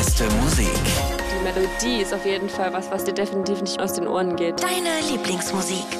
beste Musik. Die Melodie ist auf jeden Fall was dir definitiv nicht aus den Ohren geht. Deine Lieblingsmusik.